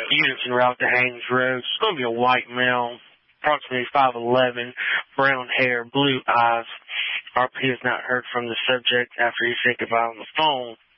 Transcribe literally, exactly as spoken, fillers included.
Units en route to Haynes Road. It's going to be a white male, approximately five eleven, brown hair, blue eyes. R P has not heard from the subject after he said goodbye on the phone.